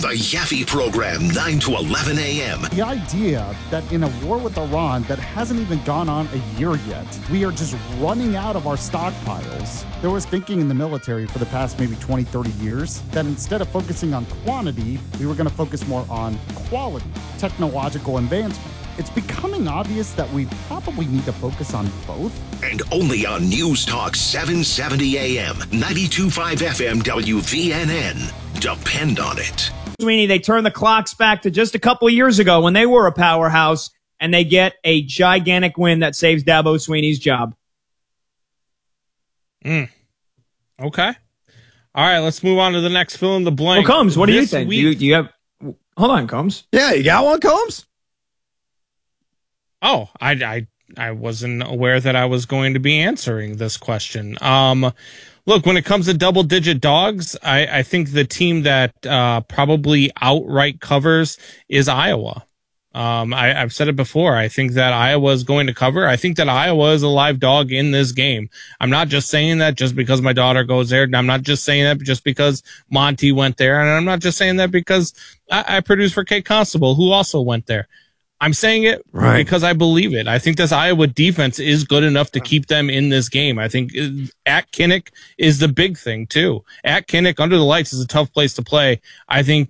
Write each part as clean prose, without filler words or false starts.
The Yaffe Program, 9 to 11 a.m. The idea that in a war with Iran that hasn't even gone on a year yet, we are just running out of our stockpiles. There was thinking in the military for the past maybe 20, 30 years that instead of focusing on quantity, we were going to focus more on quality, technological advancement. It's becoming obvious that we probably need to focus on both. And only on News Talk 770 AM, 92.5 FM WVNN. Depend on it. Sweeney, they turn the clocks back to just a couple of years ago when they were a powerhouse, and they get a gigantic win that saves Dabo Sweeney's job. Okay. All right, let's move on to the next fill in the blank. Well, Combs, what do you think? Do you have... Hold on, Combs. Yeah, you got one, Combs? Oh, I wasn't aware that I was going to be answering this question. Look, when it comes to double-digit dogs, I think the team that probably outright covers is Iowa. I've said it before. I think that Iowa is going to cover. I think that Iowa is a live dog in this game. I'm not just saying that just because my daughter goes there. I'm not just saying that just because Monty went there. And I'm not just saying that because I produce for Kate Constable, who also went there. I'm saying it because I believe it. I think this Iowa defense is good enough to keep them in this game. I think at Kinnick is the big thing too. At Kinnick, under the lights, is a tough place to play. I think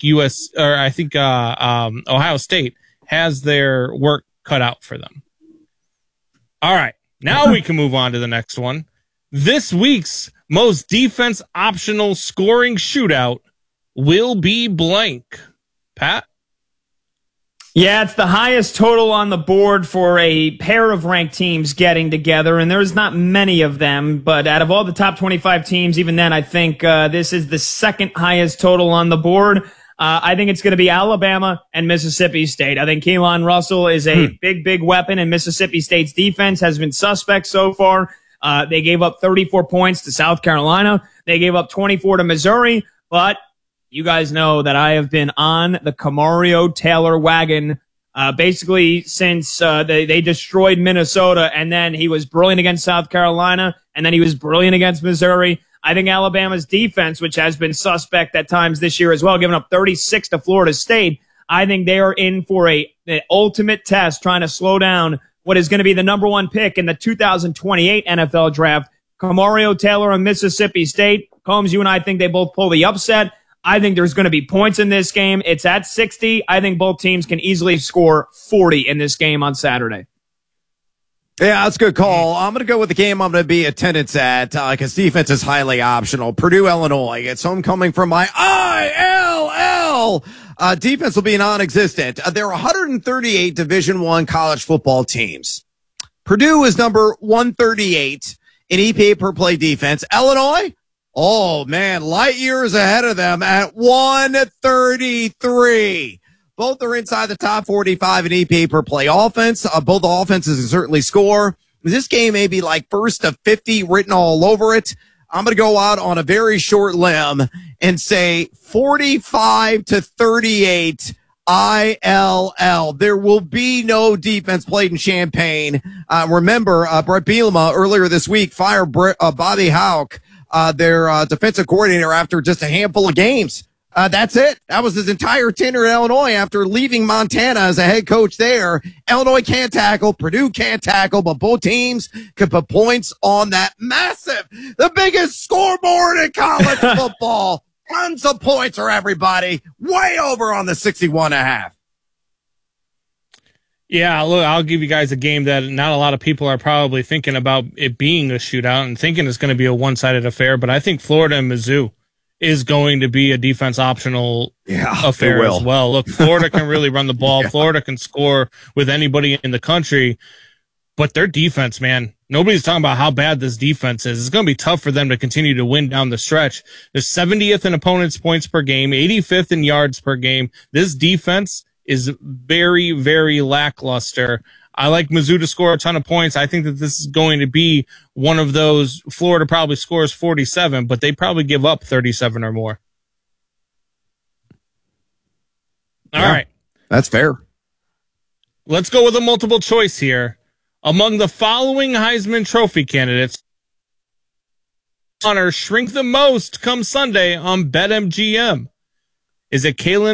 Ohio State has their work cut out for them. All right, now we can move on to the next one. This week's most defense optional scoring shootout will be blank. Pat? Yeah, it's the highest total on the board for a pair of ranked teams getting together, and there's not many of them, but out of all the top 25 teams, even then, I think this is the second highest total on the board. I think it's going to be Alabama and Mississippi State. I think Keelan Russell is a big weapon, and Mississippi State's defense has been suspect so far. They gave up 34 points to South Carolina. They gave up 24 to Missouri, but you guys know that I have been on the Kamario Taylor wagon basically since they destroyed Minnesota, and then he was brilliant against South Carolina, and then he was brilliant against Missouri. I think Alabama's defense, which has been suspect at times this year as well, giving up 36 to Florida State, I think they are in for an ultimate test trying to slow down what is going to be the number one pick in the 2028 NFL draft. Kamario Taylor and Mississippi State. Combs, you and I think they both pull the upset. I think there's going to be points in this game. It's at 60. I think both teams can easily score 40 in this game on Saturday. Yeah, that's a good call. I'm going to go with the game I'm going to be attendance at because defense is highly optional. Purdue, Illinois. It's homecoming from my ILL. Defense will be non-existent. There are 138 Division I college football teams. Purdue is number 138 in EPA per play defense. Illinois? Oh, man, light years ahead of them at 133. Both are inside the top 45 in EPA per play offense. Both offenses can certainly score. This game may be like first to 50 written all over it. I'm going to go out on a very short limb and say 45 to 38 ILL. There will be no defense played in Champaign. Remember, Brett Bielema earlier this week fired Bobby Hauck, their defensive coordinator, after just a handful of games. That's it. That was his entire tenure in Illinois after leaving Montana as a head coach there. Illinois can't tackle. Purdue can't tackle, but both teams can put points on that massive, the biggest scoreboard in college football. Tons of points for everybody. Way over on the 61.5. Yeah, look, I'll give you guys a game that not a lot of people are probably thinking about it being a shootout and thinking it's going to be a one-sided affair, but I think Florida and Mizzou is going to be a defense optional affair as well. Look, Florida can really run the ball. Yeah. Florida can score with anybody in the country, but their defense, man, nobody's talking about how bad this defense is. It's going to be tough for them to continue to win down the stretch. They're 70th in opponents' points per game, 85th in yards per game. This defense is very, very lackluster. I like Mizzou to score a ton of points. I think that this is going to be one of those. Florida probably scores 47, but they probably give up 37 or more. All right. That's fair. Let's go with a multiple choice here. Among the following Heisman Trophy candidates, honor shrink the most come Sunday on BetMGM. Is it Kalen